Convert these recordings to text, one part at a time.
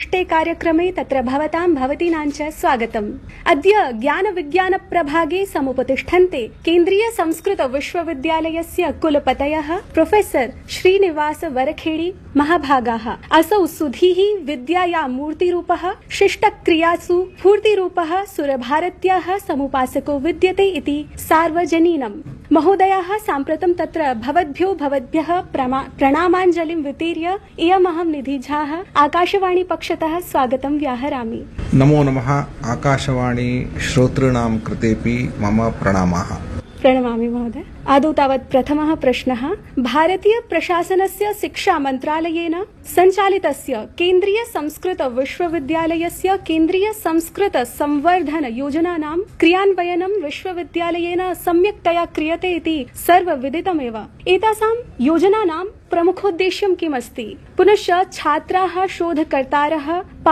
विशिष्टे कार्यक्रमे तत्र भवतीनां च स्वागतम्। अद्य ज्ञानविज्ञानप्रभागे समुपतिष्ठन्ते केन्द्रीय संस्कृत विश्वविद्यालयस्य कुलपतयः प्रोफेसर श्रीनिवास वरखेड़ी महाभागाः। असौ सुधीः विद्याया मूर्तिरूपः, शिष्टक्रियासु स्फूर्तिरूपः, सुरभारत्याः समुपासको विद्यते इति सार्वजनीनम्। महोदयाः, साम्प्रतं तत्र भवद्भ्यः प्रणामाञ्जलिं वितीर्य इयमहं निधि झाः आकाशवाणी पक्षतः स्वागतं व्याहरामि। नमो नमः। आकाशवाणी श्रोतॄणां कृतेपि मम प्रणामाः। प्रणमामि महोदय। आदौ तावत् प्रथमः प्रश्नः। भारतीय प्रशासनस्य शिक्षा मन्त्रालयेन सञ्चालितस्य केन्द्रीय संस्कृत विश्वविद्यालयस्य केन्द्रीय संस्कृत संवर्धन योजनानां क्रियान्वयनं विश्वविद्यालयेन सम्यक्तया क्रियते इति सर्वविदितमेव। एतासां योजनानां प्रमुखोद्देश्यं किमस्ति? पुनश्च छात्राः, शोधकर्तारः,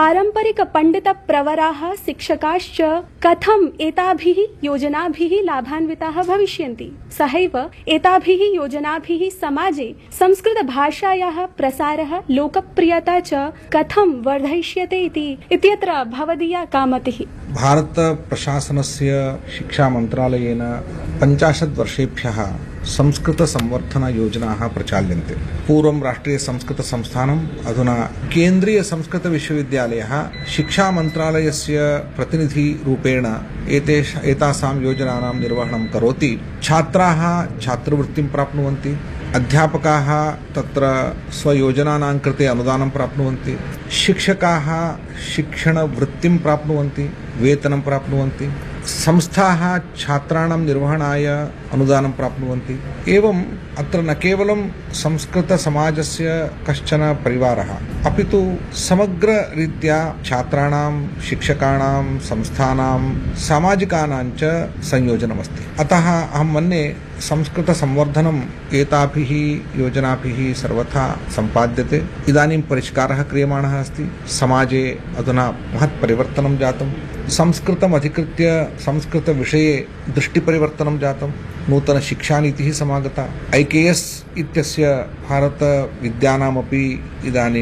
पारम्परिकपण्डितप्रवराः, शिक्षकाश्च कथम् एताभिः योजनाभिः लाभान्विताः भविष्यन्ति? सहैव एताभिः योजनाभिः समाजे संस्कृतभाषायाः प्रसारः, लोकप्रियता च कथं वर्धयिष्यते इत्यत्र भवदीया का मतिः? भारत प्रशासनस्य शिक्षा मन्त्रालयेन 50 वर्षेभ्यः संस्कृत संवर्धन योजनाः प्रचाल्यन्ते। पूर्वं राष्ट्रीय संस्कृत संस्थानम्, अधुना केन्द्रीय संस्कृत विश्वविद्यालयः शिक्षा मन्त्रालयस्य प्रतिनिधिरूपेण एतासां योजनानां निर्वहणं करोति। छात्राः छात्रवृत्तिं प्राप्नुवन्ति, अध्यापकाः तत्र स्वयोजनानां कृते अनुदानं प्राप्नुवन्ति, शिक्षकाः शिक्षणवृत्तिं प्राप्नुवन्ति, वेतनं प्राप्नुवन्ति, संस्थाः छात्राणां निर्वहणाय अनुदानं प्राप्नुवन्ति। एवम् अत्र न केवलं संस्कृतसमाजस्य कश्चन परिवारः, अपि तु समग्ररीत्या छात्राणां, शिक्षकाणां, संस्थानां, सामाजिकानां च संयोजनमस्ति। अतः अहं मन्ये संस्कृतसंवर्धनम् एताभिः योजनाभिः सर्वथा सम्पाद्यते। इदानीं परिष्कारः क्रियमाणः अस्ति। समाजे अधुना महत् परिवर्तनं जातं। संस्कृतम् अधिकृत्य संस्कृतविषये दृष्टिपरिवर्तनं जातं। नूतनशिक्षानीतिः समागता। IKS इत्यस्य भारतविद्यानामपि इदानीं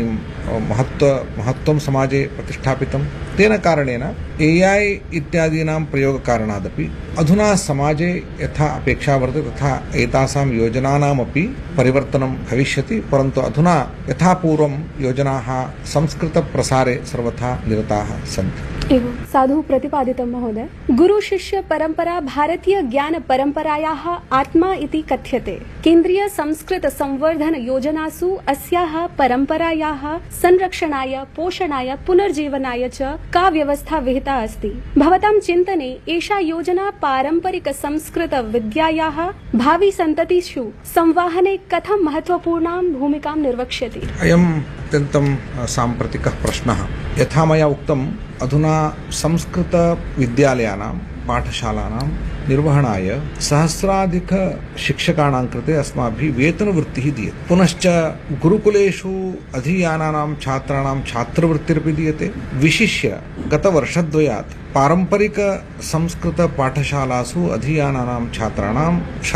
महत्त्वं समाजे प्रतिष्ठापितं। तेन कारणेन AI इत्यादीनां प्रयोगकारणादपि अधुना समाजे यथा अपेक्षा वर्तते तथा एतासां योजनानामपि परिवर्तनं भविष्यति। परन्तु अधुना यथा पूर्वं योजनाः संस्कृतप्रसारे सर्वथा निरताः सन्ति। एवं साधु प्रतिपादितं महोदय। गुरुशिष्य परम्परा भारतीय ज्ञान परम्परायाः आत्मा इति कथ्यते। केन्द्रीय संस्कृत संवर्धन योजनासु अस्याः परम्परायाः संरक्षणाय, पोषणाय, पुनर्जीवनाय च का व्यवस्था विहिता अस्ति? भवतां चिन्तने एषा योजना पारम्परिक संस्कृत विद्यायाः भावि सन्ततिषु संवाहने कथं महत्त्वपूर्णां भूमिकां निर्वक्ष्यति? अयम् अत्यन्तं साम्प्रतिकः प्रश्नः। यथा मया उक्तम्, अधुना संस्कृतविद्यालयानां पाठशालानां निर्वहणाय सहस्राधिक शिक्षकाणां कृते अस्माभिः वेतनवृत्तिः दीयते। पुनश्च गुरुकुलेषु अधीयानानां छात्राणां छात्रवृत्तिरपि दीयते। विशिष्य गतवर्षद्वयात् पारम्परिक संस्कृत पाठशालासु अधीयानानां छात्राणां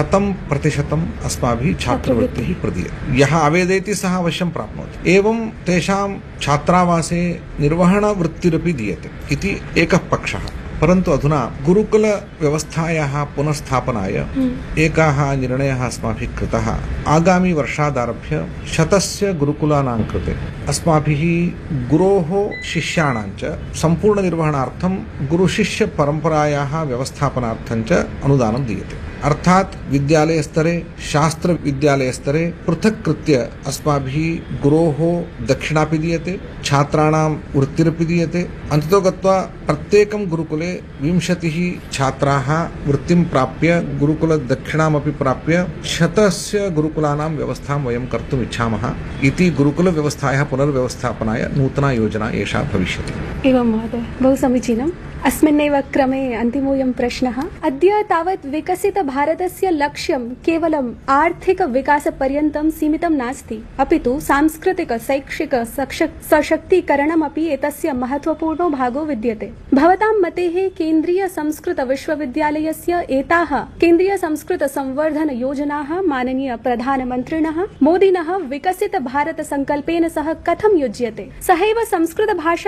100% अस्माभिः छात्रवृत्तिः प्रदीयते। यः आवेदयति सः अवश्यं प्राप्नोति। एवं तेषां छात्रावासे निर्वहणवृत्तिरपि दीयते इति एकः पक्षः। परन्तु अधुना गुरुकुलव्यवस्थायाः पुनर्स्थापनाय एकः निर्णयः अस्माभिः कृतः। आगामि वर्षादारभ्य 100 गुरुकुलानां कृते अस्माभिः गुरोः शिष्याणां च सम्पूर्णनिर्वहणार्थं गुरुशिष्यपरम्परायाः व्यवस्थापनार्थं च अनुदानं दीयते। अर्थात् विद्यालयस्तरे, शास्त्रविद्यालयस्तरे पृथक् कृत्य अस्माभिः गुरोः दक्षिणापि दीयते, छात्राणां वृत्तिरपि दीयते। अन्ततो गत्वा प्रत्येकं गुरुकुले 20 छात्राः वृत्तिं प्राप्य गुरुकुलदक्षिणामपि प्राप्य 100 गुरुकुलानां व्यवस्थां वयं कर्तुम् इच्छामः इति गुरुकुलव्यवस्थायाः पुनर्व्यवस्थापनाय नूतना योजना एषा भविष्यति। एवं महोदय, बहु समीचीनम्। अस्मिन्नेव क्रमे अन्तिमोऽयं प्रश्नः। अद्य तावत् विकसितभारतस्य लक्ष्यं केवलम् आर्थिकविकासपर्यन्तं सीमितं नास्ति, अपि तु सांस्कृतिक, शैक्षिक सशक्तीकरणमपि एतस्य महत्त्वपूर्णो भागो विद्यते। भवतां मतेः केन्द्रीय संस्कृत विश्वविद्यालयस्य एताः केन्द्रीय संस्कृत संवर्धन योजनाः माननीय प्रधानमन्त्रिणः मोदिनः विकसित भारत संकल्पेन सह कथं युज्यते? सहैव संस्कृत भाषा